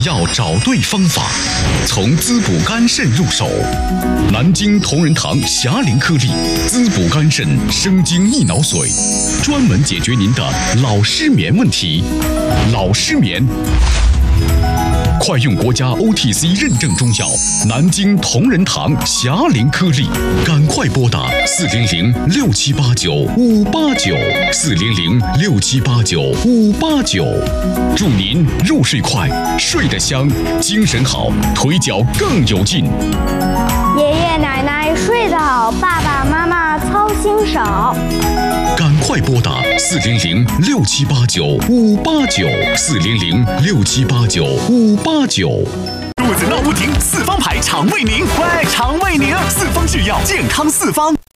要找对方法，从滋补肝肾入手。南京同仁堂霞灵颗粒滋补肝肾生津益脑髓，专门解决您的老失眠问题。老失眠，快用国家 OTC 认证中药南京同仁堂霞灵颗粒，赶快拨打400-6789-589，400-6789-589，祝您入睡快，睡得香，精神好，腿脚更有劲。 爷爷奶奶睡得好，爸爸妈妈操心少。 赶快拨打400-6789-589，400-6789-589。 肚子闹不停，四方牌肠胃宁，喂，肠胃宁，四方制药，健康四方。